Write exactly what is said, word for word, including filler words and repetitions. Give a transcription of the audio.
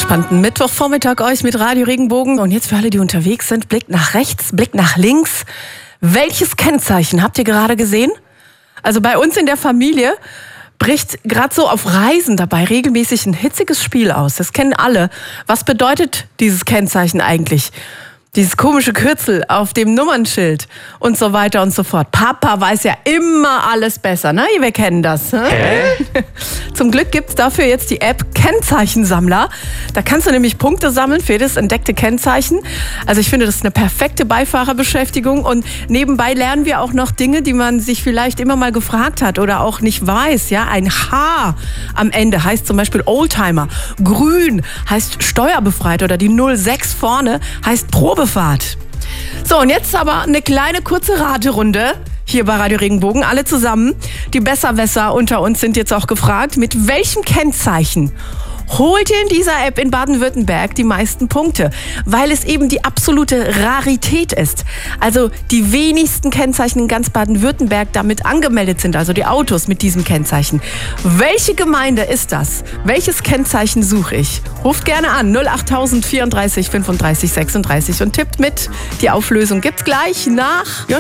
entspannten Mittwochvormittag euch mit Radio Regenbogen. Und jetzt für alle, die unterwegs sind, Blick nach rechts, Blick nach links. Welches Kennzeichen habt ihr gerade gesehen? Also bei uns in der Familie bricht gerade so auf Reisen dabei regelmäßig ein hitziges Spiel aus. Das kennen alle. Was bedeutet dieses Kennzeichen eigentlich? Dieses komische Kürzel auf dem Nummernschild und so weiter und so fort. Papa weiß ja immer alles besser, ne? Wir kennen das. Ne? Hä? Zum Glück gibt's dafür jetzt die App Kennzeichensammler. Da kannst du nämlich Punkte sammeln für das entdeckte Kennzeichen. Also ich finde, das ist eine perfekte Beifahrerbeschäftigung. Und nebenbei lernen wir auch noch Dinge, die man sich vielleicht immer mal gefragt hat oder auch nicht weiß. Ja, ein H am Ende heißt zum Beispiel Oldtimer. Grün heißt steuerbefreit oder die null sechs vorne heißt Probe. Fahrt. So, und jetzt aber eine kleine kurze Raterunde hier bei Radio Regenbogen. Alle zusammen. Die Besserwisser unter uns sind jetzt auch gefragt, mit welchem Kennzeichen holt ihr in dieser App in Baden-Württemberg die meisten Punkte? Weil es eben die absolute Rarität ist. Also die wenigsten Kennzeichen in ganz Baden-Württemberg damit angemeldet sind, also die Autos mit diesem Kennzeichen. Welche Gemeinde ist das? Welches Kennzeichen suche ich? Ruft gerne an null acht tausend vierunddreißig fünfunddreißig sechsunddreißig und tippt mit. Die Auflösung gibt's gleich nach... Ja,